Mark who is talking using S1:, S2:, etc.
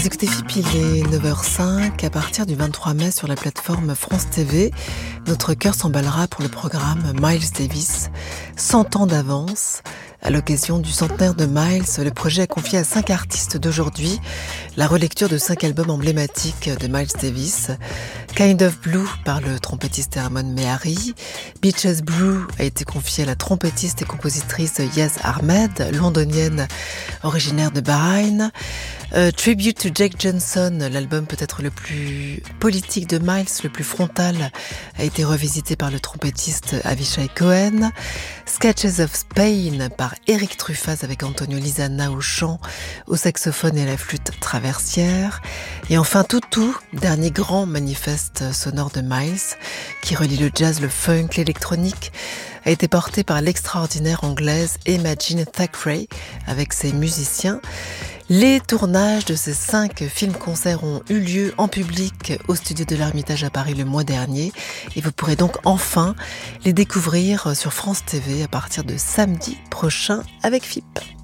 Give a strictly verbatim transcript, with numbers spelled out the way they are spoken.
S1: Vous écoutez F I P, il est neuf heures cinq. À partir du vingt-trois mai sur la plateforme France T V, notre cœur s'emballera pour le programme Miles Davis, cent ans d'avance. À l'occasion du centenaire de Miles, le projet a confié à cinq artistes d'aujourd'hui la relecture de cinq albums emblématiques de Miles Davis. Kind of Blue par le trompettiste Hermon Mehari. Beaches Blue a été confié à la trompettiste et compositrice Yaz Ahmed, londonienne originaire de Bahreïn. Euh, Tribute to Jake Johnson, l'album peut-être le plus politique de Miles, le plus frontal, a été revisité par le trompettiste Avishai Cohen. Sketches of Spain par Eric Truffaz avec Antonio Lizana au chant, au saxophone et à la flûte traversière. Et enfin Toutou, dernier grand manifeste sonore de Miles, qui relie le jazz, le funk, l'électronique, a été porté par l'extraordinaire anglaise Imagine Thackeray avec ses musiciens. Les tournages de ces cinq films-concerts ont eu lieu en public au studio de l'Ermitage à Paris le mois dernier et vous pourrez donc enfin les découvrir sur France T V à partir de samedi prochain avec F I P.